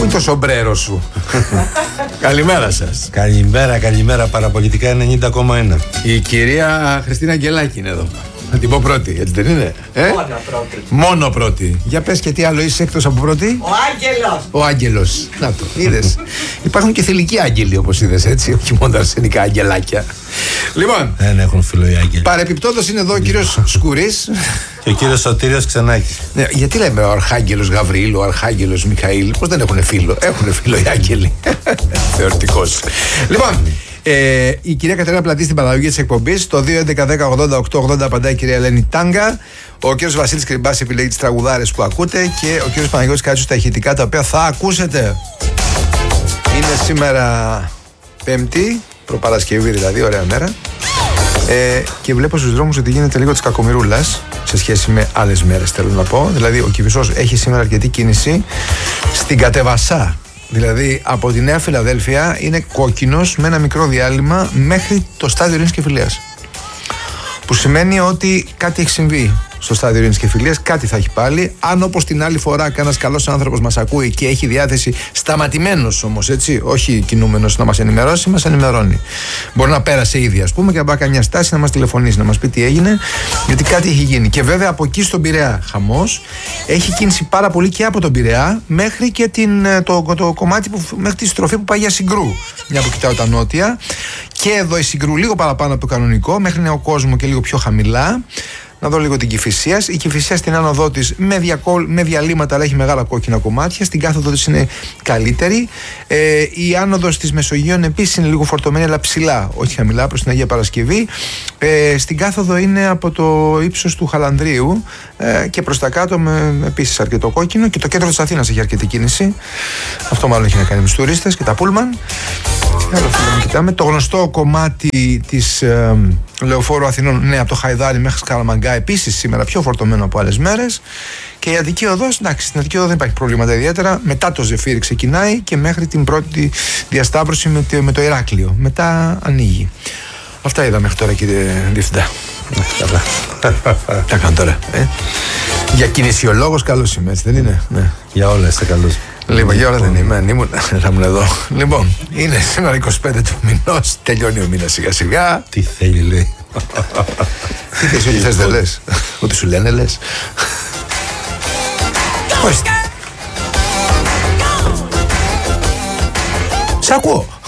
είναι το σομπρέρο σου? Καλημέρα σας. Καλημέρα. Παραπολιτικά 90,1. Η κυρία Χριστίνα Αγγελάκη είναι εδώ. Να την πω πρώτη, έτσι δεν είναι? Μόνο πρώτη. Για πες και τι άλλο είσαι εκτός από πρώτη? Ο Άγγελος. Να το, είδες. Υπάρχουν και θηλυκοί άγγελοι, όπως είδες, έτσι. Όχι μόνο αρσενικά αγγελάκια. Λοιπόν, δεν έχουν φίλο οι άγγελοι. Παρεπιπτόντως είναι εδώ ο κύριος Σκουρής και ο κύριος Σωτήριος Ξενάκης. Ναι, γιατί λέμε ο Αρχάγγελος Γαβριήλ, ο Αρχάγγελος Μιχαήλ? Πώς δεν έχουν φίλο? Έχουν φίλο οι άγγελοι. Θεωρητικός. Λοιπόν, η κυρία Κατερίνα Πλατή στην παραγωγή της εκπομπής. Το 2.11.10.80.880 απαντάει η κυρία Ελένη Τάγκα. Ο κύριος Βασίλης Κρυμπάς επιλέγει τις τραγουδάρες που ακούτε. Και ο κύριος Παναγιώτης Κάτσιος τα ηχητικά τα οποία θα ακούσετε. Είναι σήμερα Πέμπτη, προπαρασκευή δηλαδή, ωραία μέρα. Και βλέπω στους δρόμους ότι γίνεται λίγο της κακομοιρούλας σε σχέση με άλλες μέρες, θέλω να πω. Δηλαδή ο Κηφισός έχει σήμερα αρκετή κίνηση στην Κατεβασά. Δηλαδή από τη Νέα Φιλαδέλφια είναι κόκκινος με ένα μικρό διάλειμμα μέχρι το στάδιο Ειρήνης και Φιλίας. Που σημαίνει ότι κάτι έχει συμβεί στο στάδιο Ειρήνης και Φιλίας, κάτι θα έχει πάλι. Αν όπως την άλλη φορά κανένας καλός άνθρωπος μας ακούει και έχει διάθεση, σταματημένος όμως, έτσι, όχι κινούμενος, να μας ενημερώσει, μας ενημερώνει. Μπορεί να πέρασε ήδη, ας πούμε, και να πάει καμιά στάση να μας τηλεφωνήσει, να μας πει τι έγινε, γιατί κάτι έχει γίνει. Και βέβαια από εκεί στον Πειραιά, χαμός, έχει κίνηση πάρα πολύ και από τον Πειραιά μέχρι και το κομμάτι μέχρι τη στροφή που πάει για Συγκρού. Μια που κοιτάω τα νότια. Και εδώ η Συγκρού λίγο παραπάνω από το κανονικό, μέχρι Νέο Κόσμο και λίγο πιο χαμηλά. Να δω λίγο την Κηφισίας. Η Κηφισία στην άνοδό της με διαλύματα, αλλά έχει μεγάλα κόκκινα κομμάτια. Στην κάθοδο της είναι καλύτερη. Η άνοδος της Μεσογείων επίσης είναι λίγο φορτωμένη, αλλά ψηλά, όχι χαμηλά, προς την Αγία Παρασκευή. Στην κάθοδο είναι από το ύψος του Χαλανδρίου και προς τα κάτω με επίσης αρκετό κόκκινο. Και το κέντρο της Αθήνας έχει αρκετή κίνηση. Αυτό μάλλον έχει να κάνει με τους τουρίστες και τα πούλμαν. Κοιτάμε το γνωστό κομμάτι της Λεωφόρου Αθηνών, ναι, από το Χαϊδάρι μέχρι Σκαραμαγκά, επίσης σήμερα πιο φορτωμένο από άλλες μέρες. Και η Αττική Οδός, εντάξει, στην Αττική Οδό δεν υπάρχει προβλήματα ιδιαίτερα. Μετά το Ζεφύρι ξεκινάει και μέχρι την πρώτη διασταύρωση με το Ηράκλειο. Μετά ανοίγει. Αυτά είδα μέχρι τώρα, κύριε Διευθυντά. Τα κάνω τώρα. Για κινησιολόγος καλός είμαι, έτσι δεν είναι? Ναι. Για όλα είστε καλός. Λοιπόν, για όλα δεν είμαι, θα ήμουν εδώ. Λοιπόν, είναι σήμερα 25 του μηνός, τελειώνει ο μήνας σιγά σιγά. Τι θέλει, λέει? Τι θες, ό,τι θες δεν λες? Ό,τι σου λένε λες. Σ' ακούω.